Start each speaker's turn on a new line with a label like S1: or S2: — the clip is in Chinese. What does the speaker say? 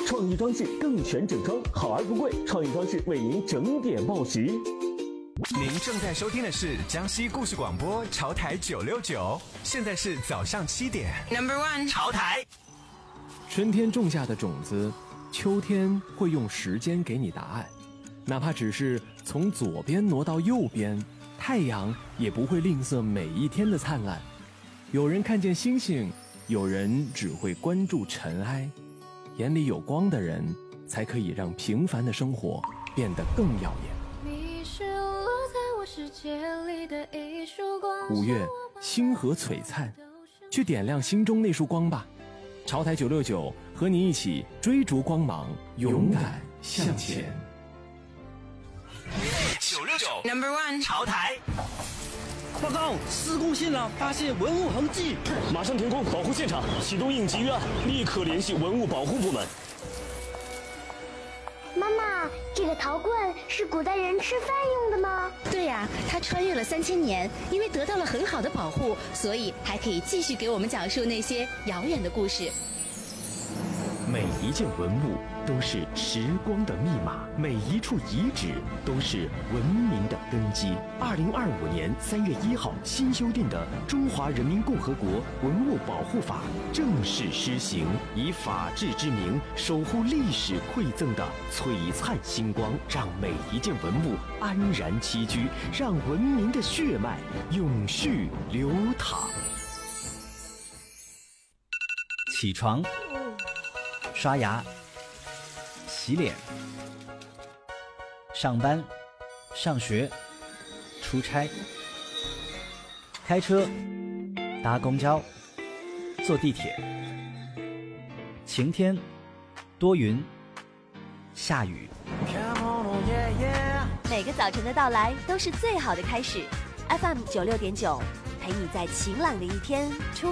S1: 创意装饰更全整装，好而不贵，创意装饰为您整点报时。
S2: 您正在收听的是江西故事广播潮台969，现在是早上7点。
S3: Number one，
S2: 潮台。
S4: 春天种下的种子，秋天会用时间给你答案。哪怕只是从左边挪到右边，太阳也不会吝啬每一天的灿烂。有人看见星星，有人只会关注尘埃。眼里有光的人，才可以让平凡的生活变得更耀眼。
S5: 你是落在我世界里的一束光。
S4: 5月，星河璀璨，去点亮心中那束光吧。潮台969和你一起追逐光芒，勇敢向前。
S2: 969
S3: Number one，
S2: 潮台。
S6: 报告，施工现场发现文物痕迹，
S1: 马上停工保护现场，启动应急预案，立刻联系文物保护部门。
S7: 妈妈，这个陶棍是古代人吃饭用的吗？
S8: 对呀，它穿越了3000年，因为得到了很好的保护，所以还可以继续给我们讲述那些遥远的故事。
S9: 每一件文物都是时光的密码，每一处遗址都是文明的根基。2025年3月1号新修订的《中华人民共和国文物保护法》正式施行，以法治之名守护历史馈赠的璀璨星光，让每一件文物安然栖居，让文明的血脉永续流淌。
S10: 起床，刷牙，洗脸，上班，上学，出差，开车，搭公交，坐地铁，晴天，多云，下雨。
S11: 每个早晨的到来都是最好的开始。FM96.9，陪你在晴朗的一天出